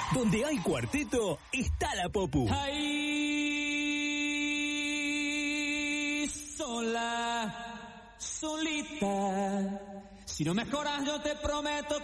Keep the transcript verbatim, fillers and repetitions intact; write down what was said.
Donde hay cuarteto, está la Popu. Ahí, sola, solita. Si no mejoras, yo te prometo